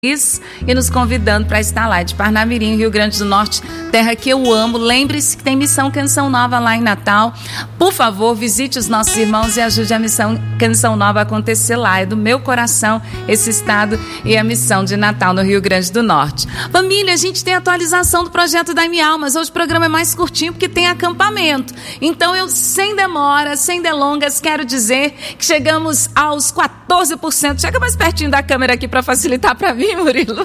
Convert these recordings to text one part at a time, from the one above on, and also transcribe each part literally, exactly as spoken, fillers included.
e nos convidando para estar lá de Parnamirim, Rio Grande do Norte, terra que eu amo. Lembre-se que tem Missão Canção Nova lá em Natal. Por favor, visite os nossos irmãos e ajude a Missão Canção Nova a acontecer lá. É do meu coração esse estado e a missão de Natal no Rio Grande do Norte. Família, a gente tem atualização do projeto Dai-me Almas. Hoje o programa é mais curtinho porque tem acampamento. Então eu, sem demora, sem delongas, quero dizer que chegamos aos quatorze por cento. Chega mais pertinho da câmera aqui para facilitar para mim, Murilo.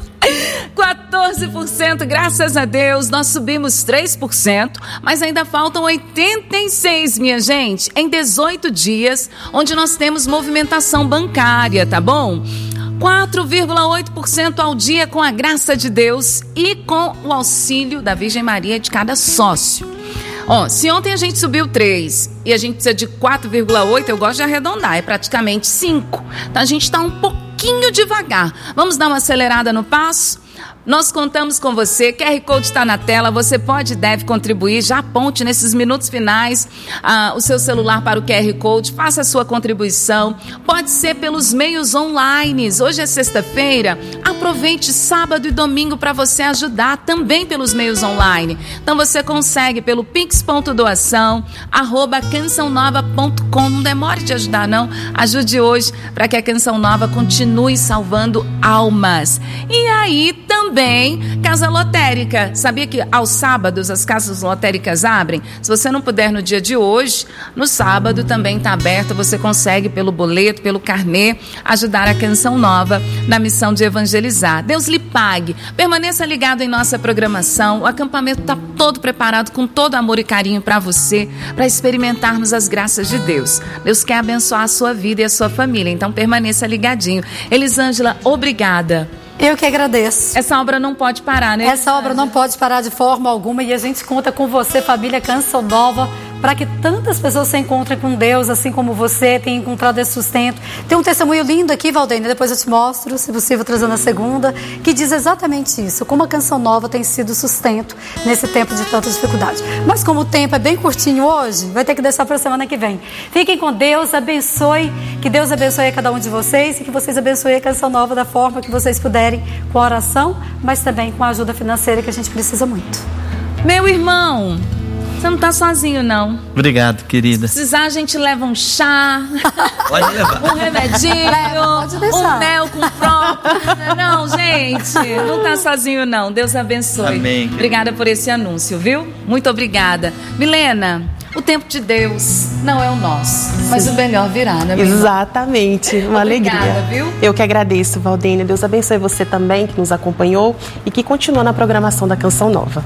quatorze por cento, graças a Deus, nós subimos três por cento, mas ainda faltam oitenta e seis, minha gente, em dezoito dias, onde nós temos movimentação bancária, tá bom? quatro vírgula oito por cento ao dia com a graça de Deus e com o auxílio da Virgem Maria de cada sócio. Ó, se ontem a gente subiu três e a gente precisa de quatro vírgula oito, eu gosto de arredondar, é praticamente cinco. Então a gente está um pouquinho devagar. Vamos dar uma acelerada no passo? Nós contamos com você, Q R Code está na tela, você pode e deve contribuir, já aponte nesses minutos finais ah, o seu celular para o Q R Code, faça a sua contribuição, pode ser pelos meios online. Hoje é sexta-feira, aproveite sábado e domingo para você ajudar também pelos meios online. Então você consegue pelo pix.doação, arroba canção nova ponto com, não demore de ajudar não, ajude hoje para que a Canção Nova continue salvando almas. E aí também Também, casa lotérica. Sabia que aos sábados as casas lotéricas abrem? Se você não puder no dia de hoje, no sábado também está aberto. Você consegue pelo boleto, pelo carnê, ajudar a Canção Nova na missão de evangelizar. Deus lhe pague. Permaneça ligado em nossa programação. O acampamento está todo preparado com todo amor e carinho para você, para experimentarmos as graças de Deus. Deus quer abençoar a sua vida e a sua família. Então permaneça ligadinho. Elisângela, obrigada. Eu que agradeço. Essa obra não pode parar, né? Essa obra não pode parar de forma alguma e a gente conta com você, família Canção Nova, para que tantas pessoas se encontrem com Deus, assim como você tem encontrado esse sustento. Tem um testemunho lindo aqui, Valdênia, depois eu te mostro, se possível trazendo a segunda, que diz exatamente isso, como a Canção Nova tem sido sustento nesse tempo de tanta dificuldade. Mas como o tempo é bem curtinho hoje, vai ter que deixar para a semana que vem. Fiquem com Deus, abençoe, que Deus abençoe a cada um de vocês e que vocês abençoem a Canção Nova da forma que vocês puderem, com a oração, mas também com a ajuda financeira que a gente precisa muito. Meu irmão, você não tá sozinho, não. Obrigado, querida. Se precisar, a gente leva um chá. Pode levar. Um remedinho. Pode um mel com própolis. Não, gente, não tá sozinho, não. Deus abençoe. Amém. Obrigada por esse anúncio, viu? Muito obrigada. Milena, o tempo de Deus não é o nosso, mas Sim. o melhor virá, né, minha irmã? Exatamente, uma Obrigada, alegria. Viu? Eu que agradeço, Valdênia. Deus abençoe você também, que nos acompanhou e que continua na programação da Canção Nova.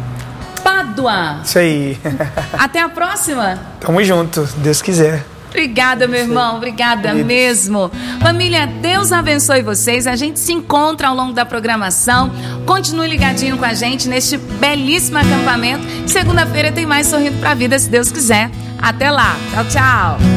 Pádua. Isso aí. Até a próxima. Tamo junto, Deus quiser. Obrigada, meu irmão, obrigada mesmo. Família, Deus abençoe vocês. A gente se encontra ao longo da programação. Continue ligadinho com a gente neste belíssimo acampamento. Segunda-feira tem mais Sorrindo pra Vida, se Deus quiser. Até lá. Tchau, tchau.